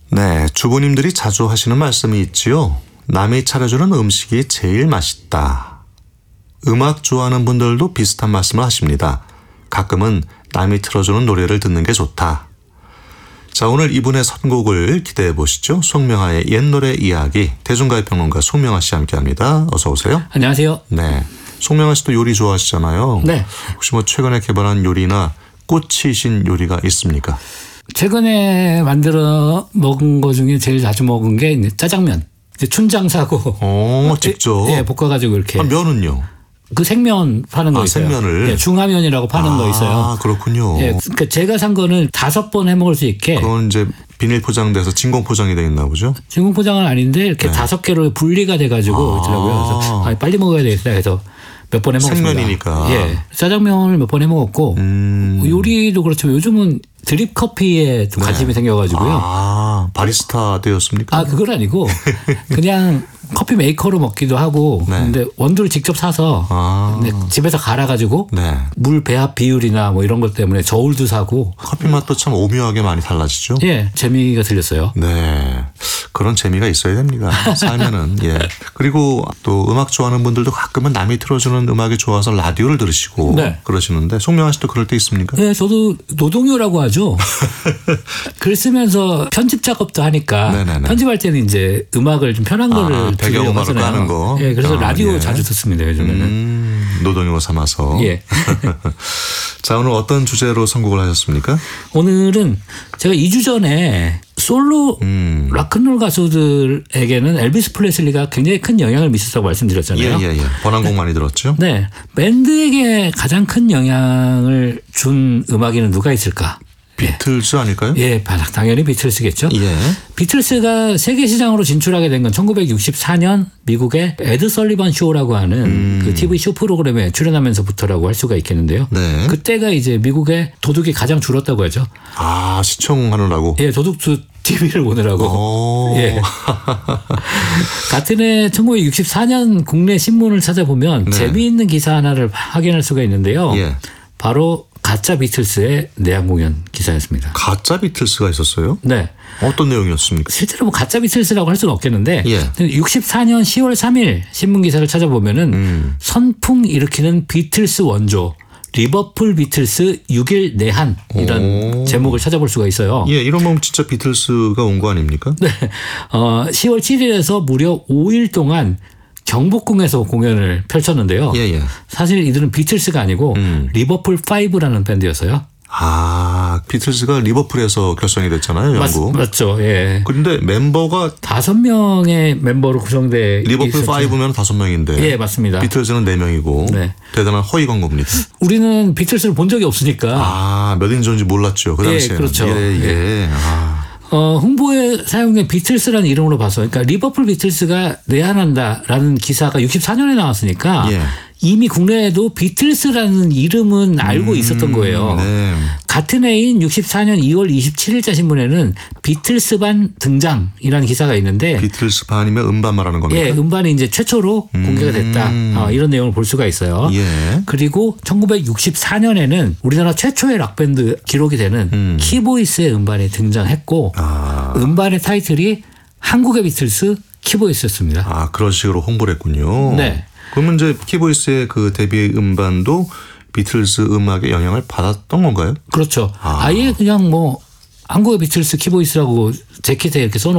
네, 주부님들이 자주 하시는 말씀이 있지요. 남이 차려주는 음식이 제일 맛있다. 음악 좋아하는 분들도 비슷한 말씀을 하십니다. 가끔은 남이 틀어주는 노래를 듣는 게 좋다. 자, 오늘 이분의 선곡을 기대해 보시죠. 송명아의 옛노래 이야기, 대중가요 평론가 송명아 씨 함께합니다. 어서 오세요. 안녕하세요. 네, 송명아 씨도 요리 좋아하시잖아요. 네. 혹시 뭐 최근에 개발한 요리나 꽂히신 요리가 있습니까? 최근에 만들어 먹은 거 중에 제일 자주 먹은 게 이제 짜장면. 이제 춘장 사고. 직접. 예, 볶아가지고 이렇게. 면은요? 그 생면 파는 거 있어요. 생면을. 예, 중화면이라고 파는 거 있어요. 아, 그렇군요. 예, 그러니까 제가 산 거는 5번 해 먹을 수 있게. 그건 이제 비닐 포장돼서 진공 포장이 되어 있나 보죠? 진공 포장은 아닌데 이렇게 5개로 분리가 돼가지고 있더라고요. 그래서 빨리 먹어야 되겠다 해서 몇 번 해 먹었습니다. 생면이니까. 예, 짜장면을 몇 번 해 먹었고 요리도 그렇지만 요즘은 드립 커피에 좀 관심이 생겨가지고요. 아, 바리스타 되었습니까? 아, 그건 아니고 그냥 커피 메이커로 먹기도 하고 근데 원두를 직접 사서 근데 집에서 갈아가지고 물 배합 비율이나 뭐 이런 것 때문에 저울도 사고. 커피 맛도 참 오묘하게 많이 달라지죠? 예, 재미가 들렸어요. 네, 그런 재미가 있어야 됩니다. 살면은. 예. 그리고 또 음악 좋아하는 분들도 가끔은 남이 틀어주는 음악이 좋아서 라디오를 들으시고 그러시는데 송명아 씨도 그럴 때 있습니까? 네, 저도 노동요라고 하죠. 글 쓰면서 편집 작업도 하니까 편집할 때는 이제 음악을 좀 편한 거를 배경음악을 까는 거. 예, 그래서 라디오 자주 듣습니다, 요즘에는. 노동요 삼아서. 예. 자, 오늘 어떤 주제로 선곡을 하셨습니까? 오늘은 제가 2주 전에 솔로 락큰롤 가수들에게는 엘비스 프레슬리가 굉장히 큰 영향을 미쳤다고 말씀드렸잖아요. 예. 번안곡 많이 들었죠? 네. 밴드에게 가장 큰 영향을 준 음악인은 누가 있을까? 비틀즈 아닐까요? 예, 당연히 비틀스겠죠. 예. 비틀스가 세계 시장으로 진출하게 된 건 1964년 미국의 에드 설리번 쇼라고 하는 그 TV 쇼 프로그램에 출연하면서부터라고 할 수가 있겠는데요. 네. 그때가 이제 미국의 도둑이 가장 줄었다고 하죠. 아, 시청하느라고. 예, 도둑도 TV를 보느라고. 예. 같은 해 1964년 국내 신문을 찾아보면 재미있는 기사 하나를 확인할 수가 있는데요. 바로 가짜 비틀스의 내한 공연 기사였습니다. 가짜 비틀스가 있었어요? 네. 어떤 내용이었습니까? 실제로 뭐 가짜 비틀스라고 할 수는 없겠는데 64년 10월 3일 신문 기사를 찾아보면은 선풍 일으키는 비틀스 원조 리버풀 비틀스 6일 내한 이런 제목을 찾아볼 수가 있어요. 예, 이러면 진짜 비틀스가 온 거 아닙니까? 네. 10월 7일에서 무려 5일 동안 경복궁에서 공연을 펼쳤는데요. 사실 이들은 비틀스가 아니고 리버풀 5라는 밴드였어요. 아, 비틀스가 리버풀에서 결성이 됐잖아요, 영국. 맞죠. 예. 그런데 멤버가 5명의 멤버로 구성돼 리버풀 5면 5명인데. 예, 맞습니다. 비틀스는 4명이고. 대단한 허위 광고입니다. 우리는 비틀스를 본 적이 없으니까. 아, 몇 인조인지 몰랐죠. 그 당시에. 그렇죠. 아. 홍보에 사용된 비틀스라는 이름으로 봐서 그러니까 리버풀 비틀스가 내한한다라는 기사가 64년에 나왔으니까 이미 국내에도 비틀스라는 이름은 알고 있었던 거예요. 같은 해인 64년 2월 27일자 신문에는 비틀스반 등장이라는 기사가 있는데 비틀스 반이면 음반 말하는 겁니까? 예, 음반이 이제 최초로 공개가 됐다. 이런 내용을 볼 수가 있어요. 그리고 1964년에는 우리나라 최초의 락밴드 기록이 되는 키보이스의 음반이 등장했고 음반의 타이틀이 한국의 비틀스 키보이스였습니다. 아, 그런 식으로 홍보를 했군요. 네. 그러면 이제 키보이스의 그 데뷔 음반도 비틀스 음악의 영향을 받았던 건가요? 그렇죠. 아예 그냥 뭐 한국의 비틀스 키보이스라고 재킷에 이렇게 써놓고